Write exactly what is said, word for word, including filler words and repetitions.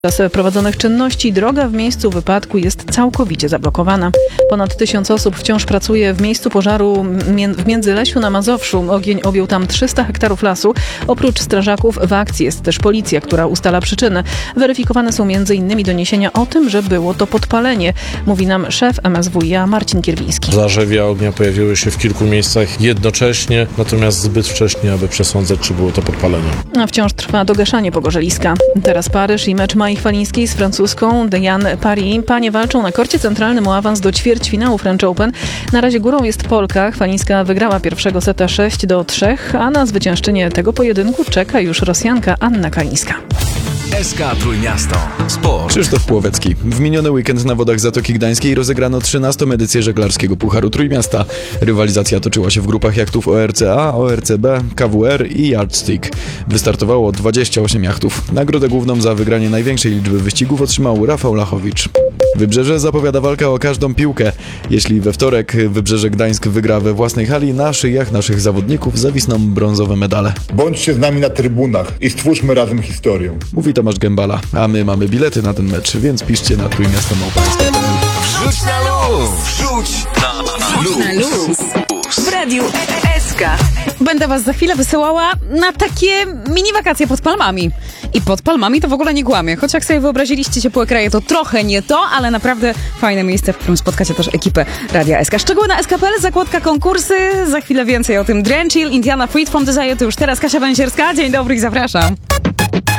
Podczas prowadzonych czynności droga w miejscu wypadku jest całkowicie zablokowana. Ponad tysiąc osób wciąż pracuje w miejscu pożaru w Międzylesiu na Mazowszu. Ogień objął tam trzysta hektarów lasu. Oprócz strażaków w akcji jest też policja, która ustala przyczyny. Weryfikowane są między innymi doniesienia o tym, że było to podpalenie, mówi nam szef M S W i a Marcin Kierwiński. Zarzewia ognia pojawiły się w kilku miejscach jednocześnie, natomiast zbyt wcześnie, aby przesądzać, czy było to podpalenie. A wciąż trwa dogaszanie pogorzeliska. Teraz Paryż i mecz Mai Chwalińskiej z francuską Diane Paris. Panie walczą na korcie centralnym o awans do ćwierćfinału French Open. Na razie górą jest Polka. Chwalińska wygrała pierwszego seta sześć do trzech, a na zwyciężczynię tego pojedynku czeka już Rosjanka Anna Kalińska. S K Trójmiasto. Sport. Krzysztof Płowecki. W miniony weekend na wodach Zatoki Gdańskiej rozegrano trzynastą edycję żeglarskiego Pucharu Trójmiasta. Rywalizacja toczyła się w grupach jachtów O R C A, O R C B, K W R i Yardstick. Wystartowało dwadzieścia osiem jachtów. Nagrodę główną za wygranie największej liczby wyścigów otrzymał Rafał Lachowicz. Wybrzeże zapowiada walkę o każdą piłkę. Jeśli we wtorek Wybrzeże Gdańsk wygra we własnej hali, na szyjach naszych zawodników zawisną brązowe medale. Bądźcie z nami na trybunach i stwórzmy razem historię. Mówi Tomasz Gębala, a my mamy bilety na ten mecz, więc piszcie na Trójmiasto Małpa. Wrzuć na luz! Wrzuć na luz! Na luz! W radiu S K. Będę was za chwilę wysyłała na takie mini wakacje pod palmami. I pod palmami to w ogóle nie kłamie. Choć jak sobie wyobraziliście ciepłe kraje, to trochę nie to, ale naprawdę fajne miejsce, w którym spotkacie też ekipę Radia S K. Szczegóły na S K kropka P L, zakładka konkursy. Za chwilę więcej o tym. Drenchill, Indiana Freed from Desire to już teraz Kasia Węsierska. Dzień dobry i zapraszam.